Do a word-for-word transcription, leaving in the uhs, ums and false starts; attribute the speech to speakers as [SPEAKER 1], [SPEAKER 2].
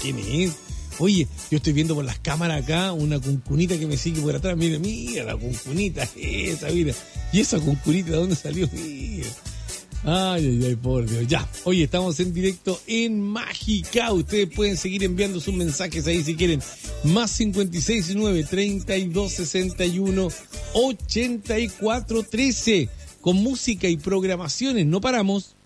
[SPEAKER 1] quién es. Oye, yo estoy viendo por las cámaras acá una cuncunita que me sigue por atrás. Mira, mira la cuncunita esa, mira. ¿Y esa cuncunita de dónde salió? Mira. Ay, ay, ay, por Dios. Ya, oye, estamos en directo en Mágica. Ustedes pueden seguir enviando sus mensajes ahí si quieren. Más cincuenta y seis nueve, treinta y dos sesenta y uno, ochenta y cuatro trece. Con música y programaciones, no paramos.